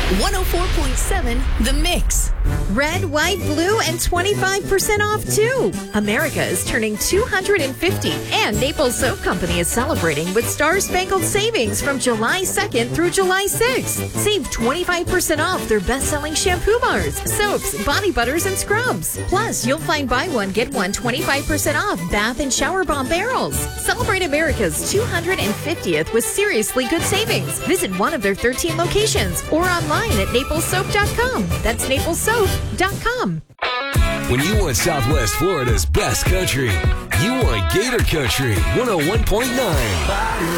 104.7 The Mix. Red, white, blue, and 25% off too. America is turning 250, and Naples Soap Company is celebrating with Star-Spangled Savings from July 2nd through July 6th. Save 25% off their best-selling shampoo bars, soaps, body butters, and scrubs. Plus, you'll find buy one, get one 25% off bath and shower bomb barrels. Celebrate America's 250th with seriously good savings. Visit one of their 13 locations or online at naplessoap.com. That's naplessoap.com. When you want Southwest Florida's best country, you want Gator Country 101.9.